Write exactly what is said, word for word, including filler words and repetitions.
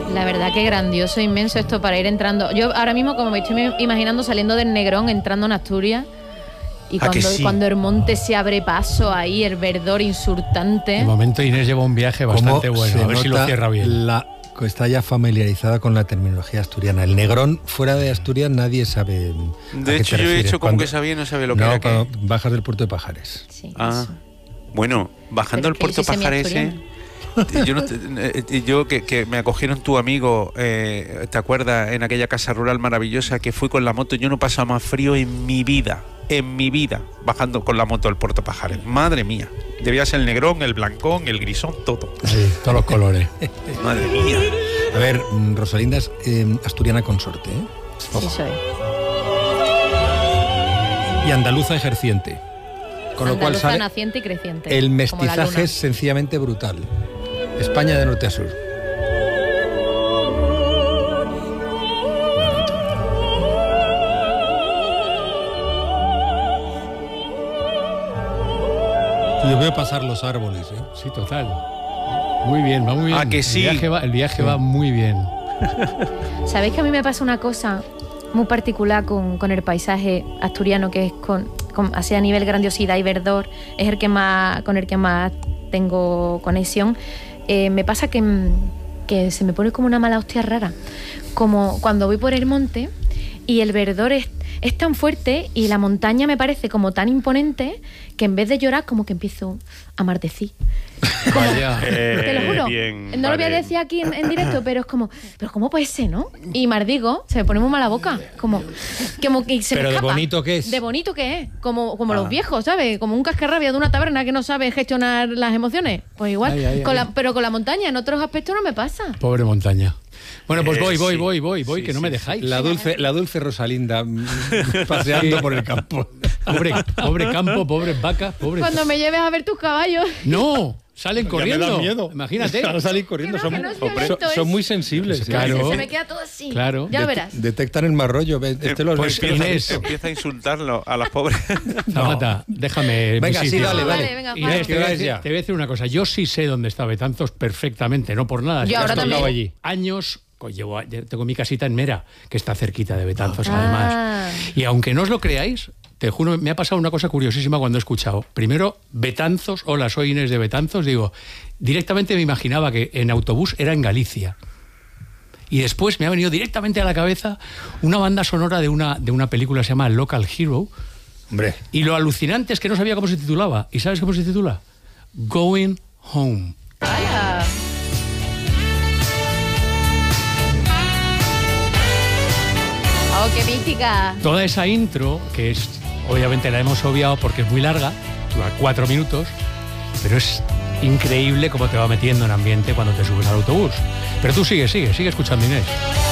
La verdad que grandioso, inmenso esto para ir entrando. Yo ahora mismo como me estoy imaginando saliendo del Negrón, entrando en Asturias. Y cuando, sí? cuando el monte se abre paso ahí, el verdor insultante. De momento Inés lleva un viaje bastante bueno, a ver si lo cierra bien. La, está ya familiarizada con la terminología asturiana. El Negrón, fuera de Asturias, nadie sabe. De hecho, yo he hecho como cuando, que sabía y no sabía lo que no, era. Cuando que... bajas del puerto de Pajares. Sí, ah, eso. Bueno, bajando del puerto de Pajares. Yo, no te, yo que, que me acogieron tu amigo, eh, ¿te acuerdas? En aquella casa rural maravillosa que fui con la moto. Yo no pasaba más frío en mi vida. En mi vida, bajando con la moto del Puerto Pajares. Madre mía. Debía ser el negrón, el blancón, el grisón, todo. Sí, todos los colores. Madre mía. A ver, Rosalinda es eh, asturiana consorte, ¿eh? Ojo. Sí, soy. Y andaluza ejerciente. Con andaluza lo cual sabe, naciente y creciente. El mestizaje es sencillamente brutal. España de norte a sur. Yo veo pasar los árboles, ¿eh? Sí, total. Muy bien, va muy bien. Ah, que sí. El viaje va, el viaje sí. va muy bien. ¿Sabéis que a mí me pasa una cosa muy particular con, con el paisaje asturiano, que es con, con así a nivel grandiosidad y verdor, es el que más, con el que más tengo conexión? Eh, me pasa que, que se me pone como una mala hostia rara. Como cuando voy por el monte y el verdor es Es tan fuerte y la montaña me parece como tan imponente que en vez de llorar como que empiezo a maldecir. Como, Vaya. Eh, te lo juro. Bien, no vale. lo voy a decir aquí en, en directo, pero es como, pero ¿cómo puede ser, no? Y maldigo, se me pone muy mala boca. Como, como que se pero me escapa. de bonito que es. De bonito que es. Como, como ah. los viejos, ¿sabes? Como un cascarrabia de una taberna que no sabe gestionar las emociones. Pues igual. Ay, ay, con ay. La, pero con la montaña, en otros aspectos no me pasa. Pobre montaña. Bueno, pues Eh, voy, voy, sí. voy, voy, voy, Sí, que no sí, me sí. dejáis. La dulce, la dulce Rosalinda paseando Sí. por el campo. Pobre, pobre campo, pobres vacas, pobres... Cuando me lleves a ver tus caballos. ¡No! Salen Ya corriendo. me da miedo. Imagínate. Van a salir corriendo. Que no, son, que no es son- violento, son es- muy sensibles. Claro. ¿eh? Se me queda todo así. Claro. Ya lo Det- verás. Detectan el mal rollo. Este lo Pues este lo- Inés. Empieza a insultarlo a las pobres. Zapata, déjame en mi Venga, sí, sitio. dale, No, dale. vale, venga, Inés, vale. te, voy a decir, ya. te voy a decir una cosa. Yo sí sé dónde está Betanzos perfectamente, no por nada. Yo Es que ahora has también. tocado allí. Años, co- llevo, tengo mi casita en Mera, que está cerquita de Betanzos, Ah. además. Y aunque no os lo creáis, te juro, me ha pasado una cosa curiosísima cuando he escuchado. Primero, Betanzos, hola, soy Inés de Betanzos. Digo, directamente me imaginaba que en autobús era en Galicia. Y después me ha venido directamente a la cabeza una banda sonora de una, de una película que se llama Local Hero. Hombre, Y lo alucinante es que no sabía cómo se titulaba. ¿Y sabes cómo se titula? Going Home. ¡Hala! ¡Oh, qué mística! Toda esa intro, que es, obviamente la hemos obviado porque es muy larga, dura cuatro minutos, pero es increíble cómo te va metiendo en ambiente cuando te subes al autobús. Pero tú sigue, sigue, sigue escuchando, Inés.